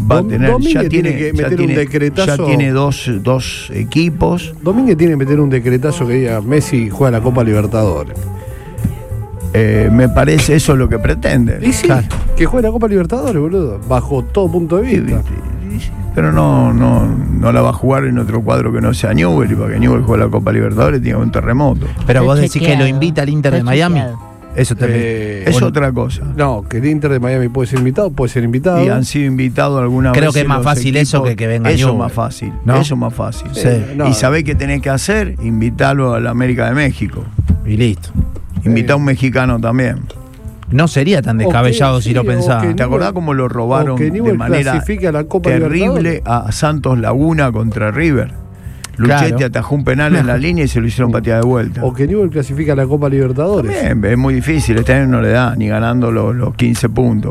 va a tener, Domínguez tiene que meter un decretazo. Ya tiene dos equipos. Domínguez tiene que meter un decretazo que diga Messi juega la Copa Libertadores. Me parece eso es lo que pretende. Y sí, claro, que juegue la Copa Libertadores, boludo, bajo todo punto de vista. Pero no la va a jugar en otro cuadro que no sea Newell, y para que Newell juegue la Copa Libertadores tiene un terremoto. Pero vos decís que lo invita al Inter de Miami. Eso también es otra cosa. No, que el Inter de Miami puede ser invitado. Y han sido invitados alguna vez. Creo que es más fácil eso que venga Eso Newell. es más fácil, ¿no? Eso es más fácil. Sí. Y sabés qué tenés que hacer, invitarlo a la América de México. Y listo. Invita a un mexicano también. No sería tan descabellado si lo pensaba. ¿Te acordás cómo lo robaron de manera terrible a Santos Laguna contra River? Luchetti atajó un penal en la línea y se lo hicieron patear de vuelta. O que Newell clasifica a la Copa Libertadores. También, es muy difícil, este año no le da, ni ganando los 15 puntos.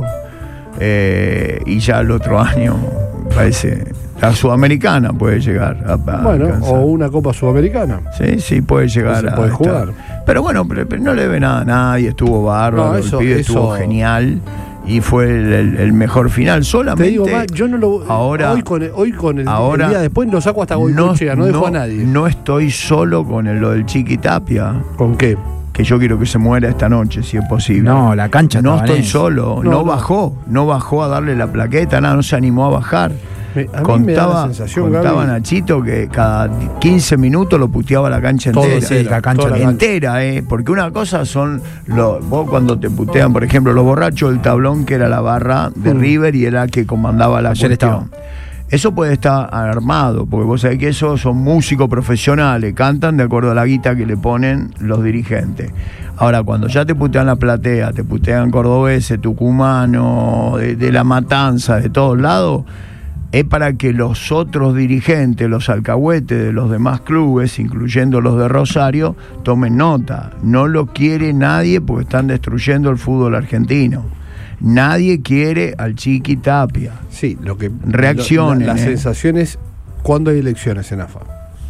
Y ya el otro año, parece, la Sudamericana puede llegar a bueno, alcanzar. O una Copa Sudamericana. Sí, puede llegar a puede jugar. Pero bueno, pero no le debe nada a nadie, estuvo bárbaro, el pibe estuvo genial. Y fue el mejor final. Solamente. Te digo más, yo no lo. Ahora, hoy con el día después lo saco hasta Goicoechea, no dejo a nadie. No estoy solo con lo del Chiqui Tapia. ¿Con qué? Que yo quiero que se muera esta noche, si es posible. No, la cancha no estoy solo. No bajó a darle la plaqueta, nada, no se animó a bajar. Contaba Nachito que cada 15 minutos lo puteaba la cancha entera. Sí, la cancha entera, porque una cosa son vos cuando te putean, por ejemplo, los borrachos del tablón, que era la barra de River y era que comandaba la cuestión. Eso puede estar armado, porque vos sabés que esos son músicos profesionales, cantan de acuerdo a la guita que le ponen los dirigentes. Ahora, cuando ya te putean la platea, te putean cordobeses, tucumanos, de La Matanza, de todos lados, es para que los otros dirigentes, los alcahuetes de los demás clubes, incluyendo los de Rosario, tomen nota. No lo quiere nadie porque están destruyendo el fútbol argentino. Nadie quiere al Chiqui Tapia. Sí, lo que reaccionen. La sensación es cuando hay elecciones en AFA.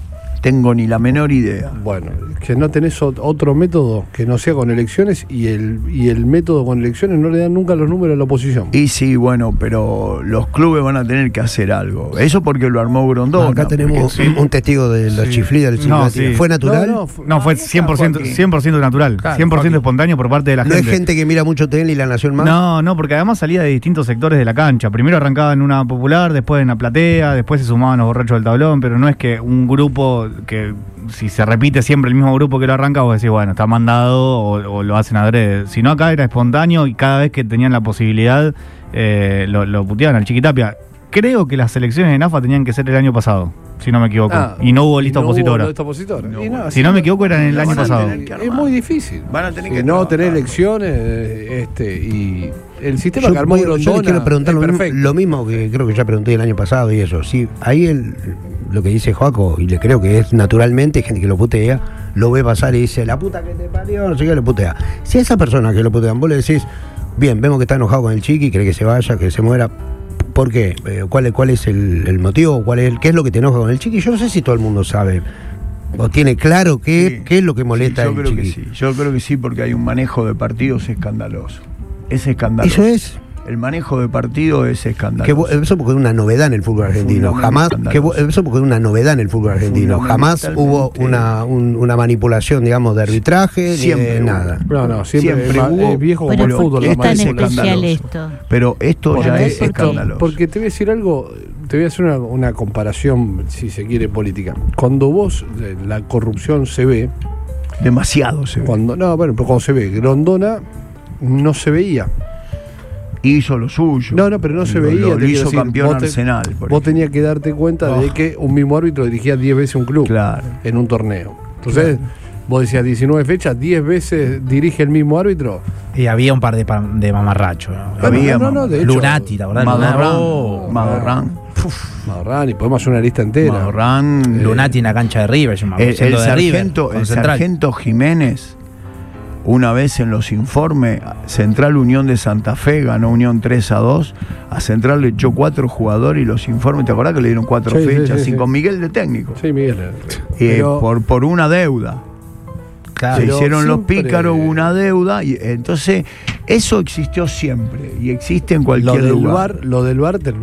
Tengo ni la menor idea. Bueno, que no tenés otro método que no sea con elecciones y el método con elecciones no le dan nunca los números a la oposición. Y sí, bueno, pero los clubes van a tener que hacer algo. Eso porque lo armó Grondona. Acá tenemos un testigo de los chiflidos. ¿Fue natural? No, fue 100% natural. Claro, 100% espontáneo por parte de la gente. ¿No es gente que mira mucho tele y La Nación más? No, porque además salía de distintos sectores de la cancha. Primero arrancaba en una popular, después en la platea, después se sumaban los borrachos del tablón, pero no es que un grupo que si se repite siempre el mismo grupo que lo arranca, vos decís, bueno, está mandado o lo hacen adrede. Si no, acá era espontáneo y cada vez que tenían la posibilidad lo puteaban al Chiqui Tapia. Creo que las elecciones en AFA tenían que ser el año pasado, si no me equivoco. Y no hubo lista opositora. Si no me equivoco, era en el año pasado. Es muy difícil. Van a tener que no tener elecciones y el sistema que armó Grondona. Yo le quiero preguntar lo mismo que creo que ya pregunté el año pasado y eso. Sí, ahí lo que dice Joaco, y le creo que es naturalmente, gente que lo putea, lo ve pasar y dice, la puta que te parió, no sé qué, lo putea. Si a esa persona que lo putean, vos le decís, bien, vemos que está enojado con el Chiqui, quiere que se vaya, que se muera, ¿por qué? ¿Cuál es el motivo? ¿Qué es lo que te enoja con el Chiqui? Yo no sé si todo el mundo sabe o tiene claro qué es lo que molesta al Chiqui. Yo creo que sí, porque hay un manejo de partidos escandaloso. Es escandaloso. Eso es. El manejo de partido es escandaloso. Eso porque es una novedad en el fútbol argentino. Eso porque es una novedad en el fútbol argentino. Jamás hubo una manipulación, digamos, de arbitraje, siempre nada. No, siempre hubo viejo como el fútbol. Es tan especial esto. Pero esto ya es escandaloso. Porque te voy a decir algo, te voy a hacer una comparación, si se quiere, política. Cuando vos, la corrupción se ve... Demasiado se ve. Pero cuando se ve, Grondona no se veía. Hizo lo suyo. Pero no se veía. Lo hizo campeón Arsenal. Vos tenías que darte cuenta de que un mismo árbitro dirigía 10 veces un club en un torneo. Entonces, vos decías 19 fechas, 10 veces dirige el mismo árbitro. Y había un par de mamarrachos. De hecho, Lunati, la verdad. Madorrán, y podemos hacer una lista entera. Madorrán, Lunati en la cancha de River. El sargento Jiménez. Una vez en los informes, Central Unión de Santa Fe ganó Unión 3-2. A Central le echó 4 jugadores y los informes, ¿te acordás que le dieron 4 fechas? Sí. Con Miguel de técnico. Sí, Miguel. Por una deuda. Claro, se hicieron los pícaros, una deuda. Y entonces, eso existió siempre y existe en cualquier lugar. Lo del VAR